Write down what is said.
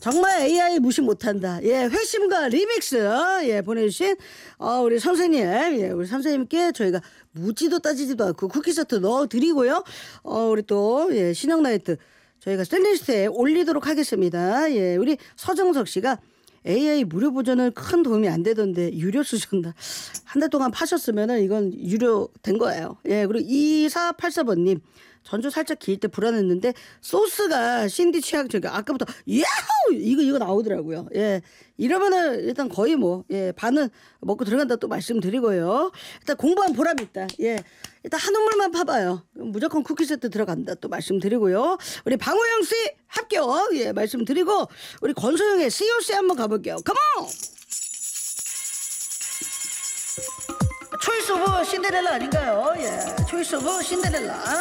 정말 AI 무시 못한다. 예, 회심과 리믹스 예 보내주신 우리 선생님, 예, 우리 선생님께 저희가 묻지도 따지지도 않고 쿠키 세트 넣어드리고요. 우리 또 예, 신형 라이트 저희가 샌리스트에 올리도록 하겠습니다. 예, 우리 서정석 씨가 AI 무료 버전은 큰 도움이 안 되던데 유료 쓰셨나? 한 달 동안 파셨으면은 이건 유료 된 거예요. 예, 그리고 2484번님. 전주 살짝 길 때 불안했는데 소스가 신디 취향 저기 아까부터 야호 이거 나오더라고요. 예, 이러면은 일단 거의 뭐 예, 반은 먹고 들어간다 또 말씀드리고요. 일단 공부한 보람이 있다. 예, 일단 한 우물만 파봐요. 무조건 쿠키 세트 들어간다 또 말씀드리고요. 우리 방호영 씨 합격 예 말씀드리고 우리 권소영의 COC 한번 가볼게요. 컴온. 초이스 오브 신데렐라 아닌가요? 예, 초이스 오브 신데렐라.